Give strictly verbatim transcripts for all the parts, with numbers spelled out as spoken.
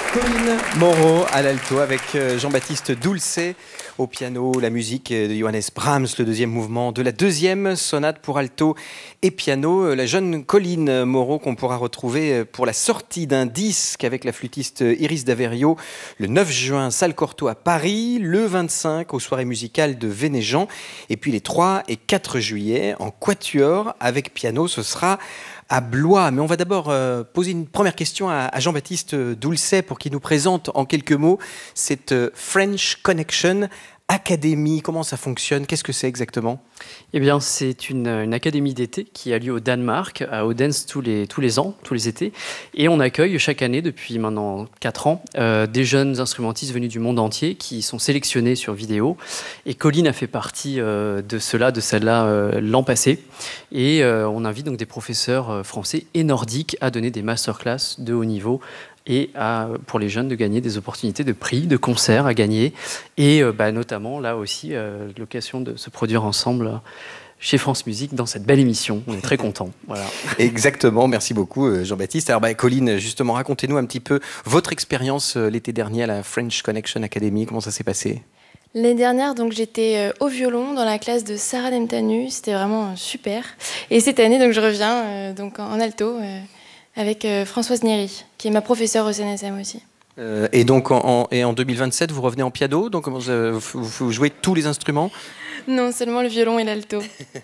Colline Moreau à l'alto avec Jean-Baptiste Dulcet au piano, la musique de Johannes Brahms, le deuxième mouvement de la deuxième sonate pour alto et piano. La jeune Colline Moreau qu'on pourra retrouver pour la sortie d'un disque avec la flûtiste Iris Daverio le neuf juin, salle Cortot à Paris, le vingt-cinq aux soirées musicales de Vénéjean et puis les trois et quatre juillet en quatuor avec piano, ce sera à Blois. Mais on va d'abord euh, poser une première question à, à Jean-Baptiste Dulcet pour qu'il nous présente en quelques mots cette euh, French Connection Academy. Comment ça fonctionne? Qu'est-ce que c'est exactement? Eh bien, c'est une, une académie d'été qui a lieu au Danemark, à Odense, tous les, tous les ans, tous les étés. Et on accueille chaque année, depuis maintenant quatre ans, euh, des jeunes instrumentistes venus du monde entier qui sont sélectionnés sur vidéo. Et Colline a fait partie euh, de cela, de celle-là, euh, l'an passé. Et euh, on invite donc des professeurs français et nordiques à donner des masterclass de haut niveau et à, pour les jeunes de gagner des opportunités de prix, de concerts à gagner, et euh, bah, notamment là aussi euh, l'occasion de se produire ensemble chez France Musique dans cette belle émission. On est très contents. Voilà. Exactement, merci beaucoup Jean-Baptiste. Alors bah, Colline, justement, racontez-nous un petit peu votre expérience l'été dernier à la French Connection Academy, comment ça s'est passé? L'année dernière, donc, j'étais au violon dans la classe de Sarah Demtanu, c'était vraiment super. Et cette année, donc, je reviens euh, donc, en alto euh, avec euh, Françoise Néry, qui est ma professeure au C N S M aussi. Euh, et donc en, en, et en deux mille vingt-sept, vous revenez en piano, donc vous, vous, vous jouez tous les instruments? Non, seulement le violon et l'alto.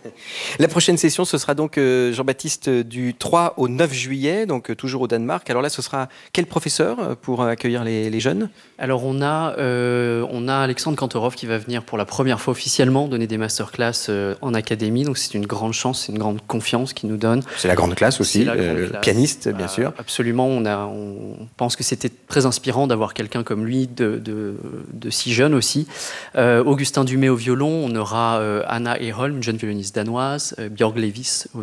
La prochaine session, ce sera donc euh, Jean-Baptiste du trois au neuf juillet, donc euh, toujours au Danemark. Alors là, ce sera quel professeur pour accueillir les, les jeunes? Alors on a, euh, on a Alexandre Kantorov qui va venir pour la première fois officiellement donner des masterclass euh, en académie, donc c'est une grande chance, c'est une grande confiance qu'il nous donne. C'est la grande classe aussi, grande euh, classe. Pianiste bien euh, sûr. Absolument, on, a, on pense que c'était très inspirant d'avoir quelqu'un comme lui, de, de, de si jeune aussi. Euh, Augustin Dumay au violon, on aura euh, Anna Eholm, une jeune violoniste danoise, euh, Björg Levis au